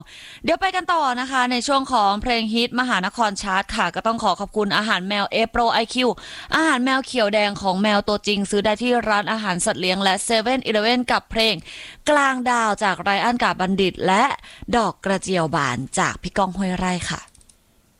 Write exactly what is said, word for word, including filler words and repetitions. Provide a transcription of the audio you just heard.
เดี๋ยวไปกันต่อนะคะในช่วงของเพลงฮิตมหานครชาร์ตค่ะก็ต้องขอขอบคุณอาหารแมวเอโปรไอคิวอาหารแมวเขียวแดงของแมวตัวจริงซื้อได้ที่ร้านอาหารสัตว์เลี้ยงและเซเว่นอีเลฟเว่นกับเพลงกลางดาวจากไรอันกาบบัณฑิตและดอกกระเจียวบานจากพี่ก้องห้วยไร่ค่ะ